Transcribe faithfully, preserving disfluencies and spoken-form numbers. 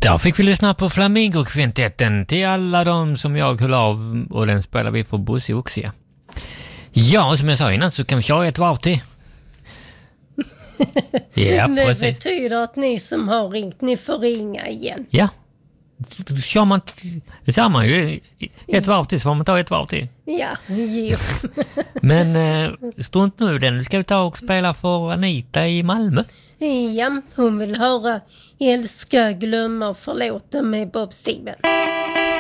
Där fick vi lyssna på Flamingo-kvintetten till alla de som jag höll av, och den spelar vi för Bosse Oxia. Ja, som jag sa innan så kan vi köra ett varv till. Ja, det precis. betyder att ni som har ringt, ni får ringa igen. Ja, kör man, det sa man ju ett varv till så får man ta ett varv till. Ja, jo. Men eh, strunt nu den, nu ska vi ta och spela för Anita i Malmö. Ja, hon vill höra Älska, glömma och förlåta med Bob Stevens.